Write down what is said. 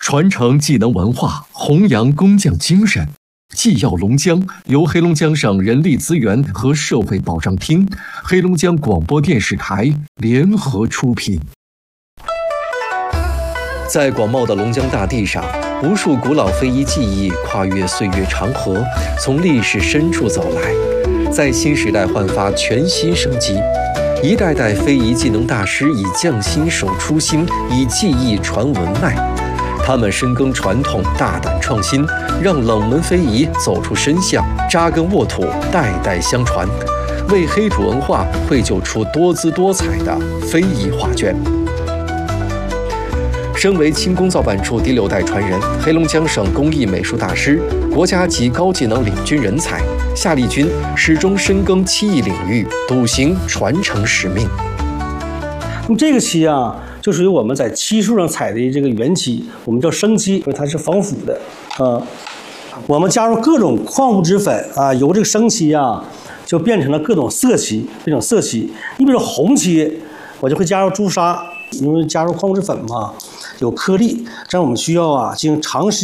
传承技能文化，弘扬工匠精神。纪要龙江由黑龙江省人力资源和社会保障厅、黑龙江广播电视台联合出品。在广袤的龙江大地上，无数古老非遗技艺跨越岁月长河，从历史深处走来，在新时代焕发全新生机。一代代非遗技能大师以匠心守初心，以技艺传文脉。他们深耕传统，大胆创新，让冷门非遗走出深巷，扎根沃土，代代相传，为黑土文化绘就出多姿多彩的非遗画卷。身为轻工造办处第6代传人，黑龙江省工艺美术大师、国家级高技能领军人才夏丽君始终深耕漆艺领域，笃行传承使命。 那么这个漆啊，就属于我们在漆树上采的这个原漆，我们叫生漆，因为它是防腐的我们加入各种矿物质粉啊，由这个生漆啊，就变成了各种色漆，这种色漆。你比如说红漆，我就会加入朱砂，因为加入矿物质粉嘛，有颗粒，这样我们需要啊进行长时